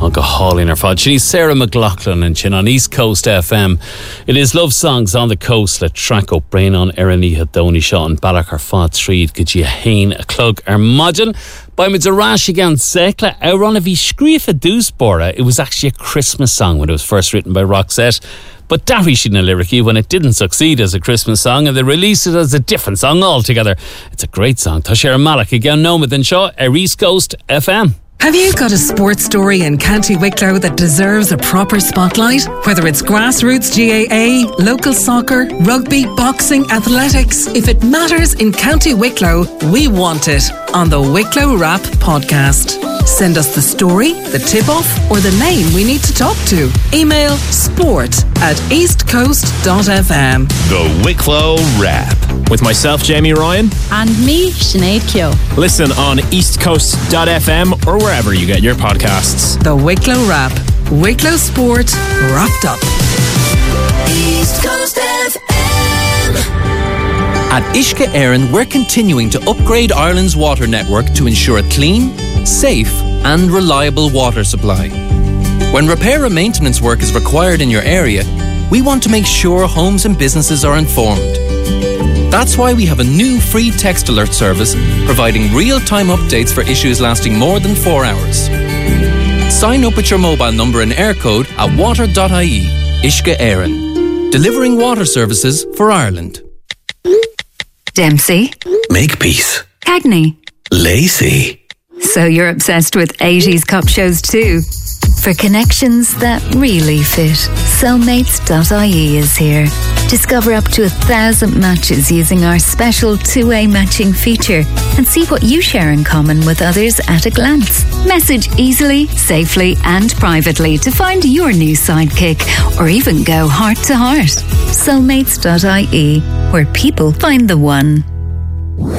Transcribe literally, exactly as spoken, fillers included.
I'll go hauling her fod. She's Sarah McLaughlin and chin on East Coast F M. It is Love Songs on the Coast. Let track up brain on Ernie Hadoni shot and Balak her fod street. Could you hain a clug er modern? By me rash again Sekla Auron of Ishgrifa Dusbora. It was actually a Christmas song when it was first written by Roxette. But Darry Sheen and Lyricy when it didn't succeed as a Christmas song and they released it as a different song altogether. It's a great song. Tashera Malak again, Nomad and Shaw, East Coast F M. Have you got a sports story in County Wicklow that deserves a proper spotlight? Whether it's grassroots G A A, local soccer, rugby, boxing, athletics, if it matters in County Wicklow, we want it on the Wicklow Wrap podcast. Send us the story, the tip-off, or the name we need to talk to. Email sport at eastcoast.fm. The Wicklow Wrap. With myself, Jamie Ryan. And me, Sinead Keogh. Listen on eastcoast.fm or wherever you get your podcasts. The Wicklow Wrap. Wicklow Sport wrapped up. East Coast F M. At Ishka Éireann, we're continuing to upgrade Ireland's water network to ensure a clean, safe and reliable water supply. When repair and maintenance work is required in your area, we want to make sure homes and businesses are informed. That's why we have a new free text alert service providing real-time updates for issues lasting more than four hours. Sign up with your mobile number and air code at water dot I E. Ishka Éireann, delivering water services for Ireland. Dempsey. Makepeace. Cagney. Lacey. So you're obsessed with eighties cop shows too? For connections that really fit, soulmates dot I E is here. Discover up to a thousand matches using our special two-way matching feature and see what you share in common with others at a glance. Message easily, safely and privately to find your new sidekick or even go heart to heart. soulmates dot I E, where people find the one.